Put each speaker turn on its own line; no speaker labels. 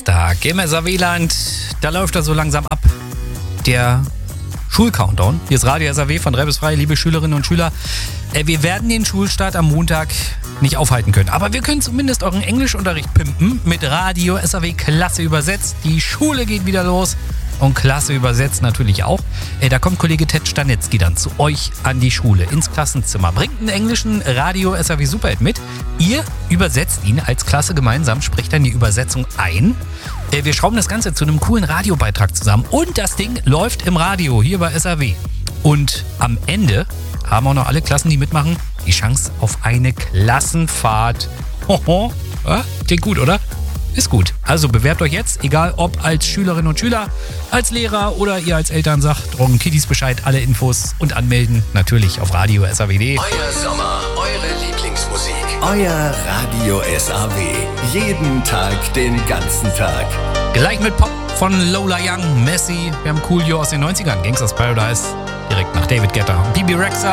Dienstag im SAW-Land. Da läuft er so langsam ab. Der Schulcountdown. Hier ist Radio SAW von Rebelsfrei, liebe Schülerinnen und Schüler. Wir werden den Schulstart am Montag nicht aufhalten können. Aber wir können zumindest euren Englischunterricht pimpen mit Radio SAW Klasse übersetzt. Die Schule geht wieder los. Und Klasse übersetzt natürlich auch. Da kommt Kollege Ted Stanitzky dann zu euch an die Schule, ins Klassenzimmer. Bringt einen englischen Radio SAW Superhit mit. Ihr übersetzt ihn als Klasse gemeinsam, spricht dann die Übersetzung ein. Wir schrauben das Ganze zu einem coolen Radiobeitrag zusammen. Und das Ding läuft im Radio, hier bei SAW. Und am Ende haben auch noch alle Klassen, die mitmachen, die Chance auf eine Klassenfahrt. Hoho, klingt gut, oder? Ist gut. Also bewerbt euch jetzt, egal ob als Schülerinnen und Schüler, als Lehrer oder ihr als Eltern sagt, Drogen Kiddies Bescheid, alle Infos und anmelden natürlich auf Radio SAW.de.
Euer Sommer, eure Lieblingsmusik. Euer Radio SAW. Jeden Tag, den ganzen Tag.
Gleich mit Pop von Lola Young, Messi. Wir haben Coolio aus den 90ern, Gangsters Paradise. Direkt nach David Guetta und Bibi Rexha.